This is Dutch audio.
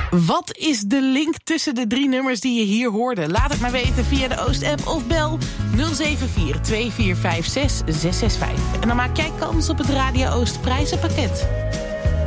Wat is de link tussen de 3 nummers die je hier hoorde? Laat het maar weten via de Oost-app of bel 074 2456 665. En dan maak jij kans op het Radio Oost prijzenpakket.